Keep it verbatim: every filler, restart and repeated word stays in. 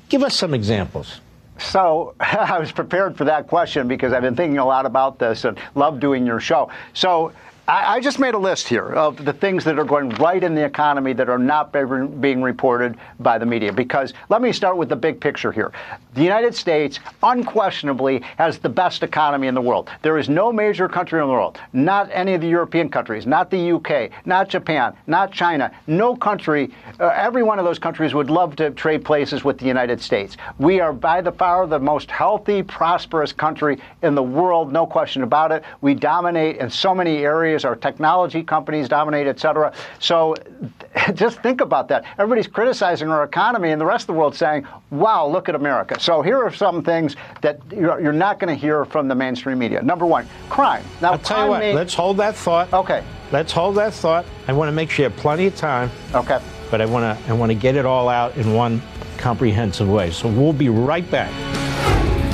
Give us some examples. So I was prepared for that question because I've been thinking a lot about this and love doing your show. So I, I just made a list here of the things that are going right in the economy that are not being reported by the media. Because let me start with the big picture here. The United States unquestionably has the best economy in the world. There is no major country in the world, not any of the European countries, not the U K, not Japan, not China, no country, uh, every one of those countries would love to trade places with the United States. We are by the far the most healthy, prosperous country in the world, no question about it. We dominate in so many areas. Our technology companies dominate, et cetera. So just think about that. Everybody's criticizing our economy and the rest of the world saying, wow, look at America. So here are some things that you're, you're not going to hear from the mainstream media. Number one, crime. Now, I'll tell you what, may... let's hold that thought. Okay. Let's hold that thought. I want to make sure you have plenty of time. Okay. But I want to I want to get it all out in one comprehensive way. So we'll be right back.